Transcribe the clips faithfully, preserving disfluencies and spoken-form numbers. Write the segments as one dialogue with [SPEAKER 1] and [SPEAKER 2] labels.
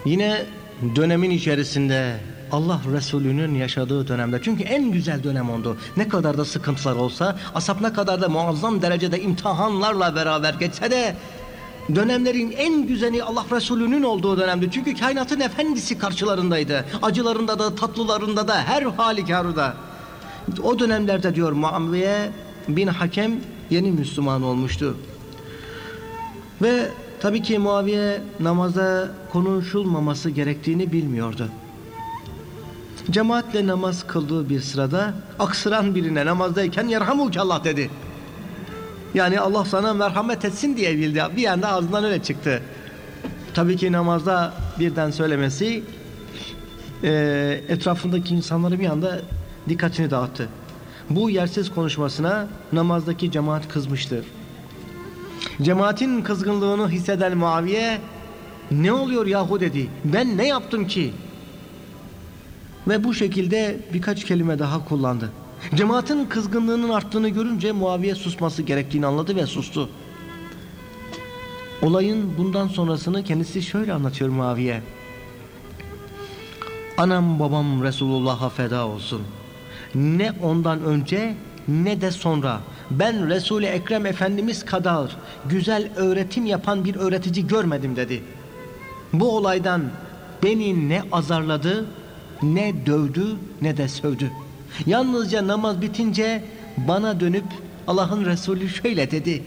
[SPEAKER 1] Yine dönemin içerisinde Allah Resulü'nün yaşadığı dönemde, çünkü en güzel dönem oldu. Ne kadar da sıkıntılar olsa, asap ne kadar da muazzam derecede imtihanlarla beraber geçse de dönemlerin en güzeli Allah Resulü'nün olduğu dönemdi. Çünkü kainatın efendisi karşılarındaydı. Acılarında da, tatlılarında da, her halükarda. O dönemlerde diyor Muaviye bin Hakem yeni Müslüman olmuştu. Ve tabii ki Muaviye namazda konuşulmaması gerektiğini bilmiyordu. Cemaatle namaz kıldığı bir sırada aksıran birine namazdayken yerhamukallah dedi. Yani Allah sana merhamet etsin diye bildi. Bir anda ağzından öyle çıktı. Tabii ki namazda birden söylemesi e, etrafındaki insanları bir anda dikkatini dağıttı. Bu yersiz konuşmasına namazdaki cemaat kızmıştı. Cemaatin kızgınlığını hisseden Muaviye, ne oluyor yahu dedi. Ben ne yaptım ki? Ve bu şekilde birkaç kelime daha kullandı. Cemaatin kızgınlığının arttığını görünce Muaviye susması gerektiğini anladı ve sustu. Olayın bundan sonrasını kendisi şöyle anlatıyor Muaviye. Anam babam Resulullah'a feda olsun. Ne ondan önce ne de sonra ben Resul-i Ekrem Efendimiz kadar güzel öğretim yapan bir öğretici görmedim dedi. Bu olaydan beni ne azarladı, ne dövdü, ne de sövdü. Yalnızca namaz bitince bana dönüp Allah'ın Resulü şöyle dedi.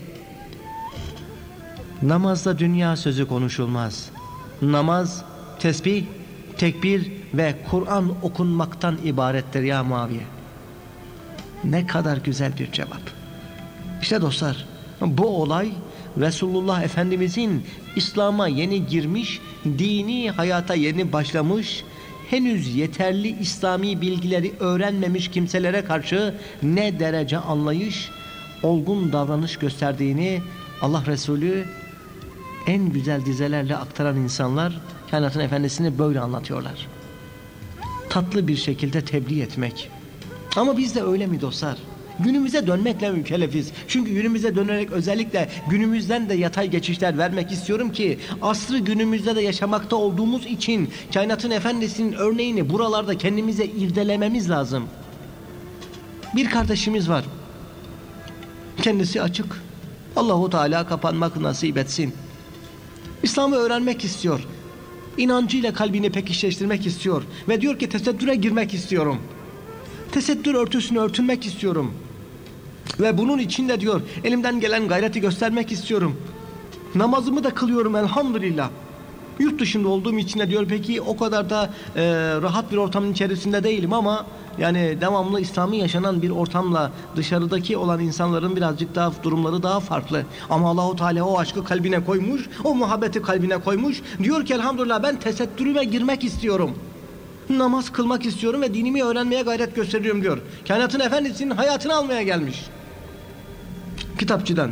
[SPEAKER 1] Namazda dünya sözü konuşulmaz. Namaz, tesbih, tekbir ve Kur'an okunmaktan ibarettir ya Muaviye. Ne kadar güzel bir cevap. İşte dostlar, bu olay Resulullah Efendimizin İslam'a yeni girmiş, dini hayata yeni başlamış, henüz yeterli İslami bilgileri öğrenmemiş kimselere karşı ne derece anlayış, olgun davranış gösterdiğini Allah Resulü en güzel dizelerle aktaran insanlar kainatın efendisini böyle anlatıyorlar. Tatlı bir şekilde tebliğ etmek. Ama biz de öyle mi dostlar? Günümüze dönmekle mükellefiz. Çünkü günümüze dönerek özellikle günümüzden de yatay geçişler vermek istiyorum ki asrı günümüzde de yaşamakta olduğumuz için kainatın efendisinin örneğini buralarda kendimize irdelememiz lazım. Bir kardeşimiz var. Kendisi açık. Allahu Teala kapanmak nasip etsin. İslam'ı öğrenmek istiyor. İnancıyla kalbini pekişleştirmek istiyor. Ve diyor ki tesettüre girmek istiyorum. Tesettür örtüsünü örtünmek istiyorum. Ve bunun için de diyor elimden gelen gayreti göstermek istiyorum. Namazımı da kılıyorum elhamdülillah. Yurt dışında olduğum için de diyor peki o kadar da e, rahat bir ortamın içerisinde değilim ama yani devamlı İslami yaşanan bir ortamla dışarıdaki olan insanların birazcık daha durumları daha farklı. Ama Allahu Teala o aşkı kalbine koymuş, o muhabbeti kalbine koymuş. Diyor ki elhamdülillah ben tesettürüme girmek istiyorum. Namaz kılmak istiyorum ve dinimi öğrenmeye gayret gösteriyorum diyor. Kainatın efendisinin hayatını almaya gelmiş. Kitapçıdan.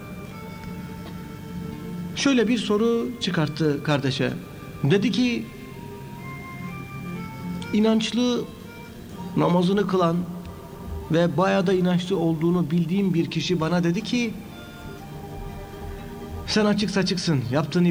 [SPEAKER 1] Şöyle bir soru çıkarttı kardeşe. Dedi ki inançlı, namazını kılan ve bayağı da inançlı olduğunu bildiğim bir kişi bana dedi ki sen açık saçıksın, yaptığın